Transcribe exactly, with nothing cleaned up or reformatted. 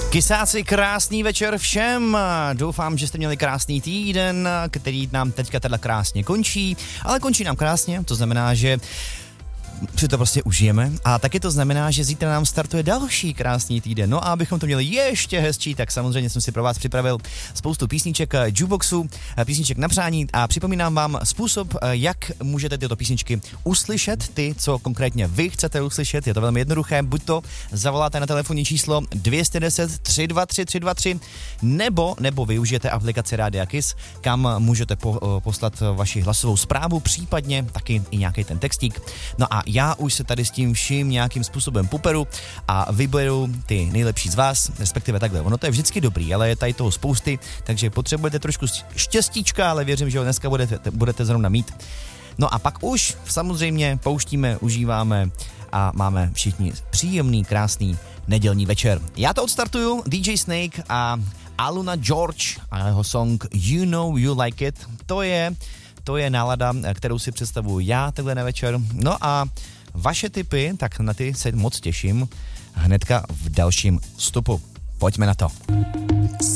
Kysáci, krásný večer všem. Doufám, že jste měli krásný týden, který nám teďka teda krásně končí, ale končí nám krásně, to znamená, že si to prostě užijeme a taky to znamená, že zítra nám startuje další krásný týden. No a abychom to měli ještě hezčí, tak samozřejmě jsem si pro vás připravil spoustu písniček jukeboxu, písniček na přání a připomínám vám způsob, jak můžete tyto písničky uslyšet, ty, co konkrétně vy chcete uslyšet. Je to velmi jednoduché, buď to zavoláte na telefonní číslo dvě set deset tři dva tři tři dva tři nebo, nebo využijete aplikaci Rádia Kiss, kam můžete po, poslat vaši hlasovou zprávu, případně taky i nějaký ten textík. No a já už se tady s tím vším nějakým způsobem puperu a vyberu ty nejlepší z vás, respektive takhle. Ono to je vždycky dobrý, ale je tady toho spousty, takže potřebujete trošku štěstíčka, ale věřím, že ho dneska budete, budete zrovna mít. No a pak už samozřejmě pouštíme, užíváme a máme všichni příjemný, krásný nedělní večer. Já to odstartuju, D J Snake a Aluna George a jeho song You Know You Like It. To je To je nálada, kterou si představuju já tenhle na večer. No a vaše tipy, tak na ty se moc těším hnedka v dalším vstupu. Pojďme na to.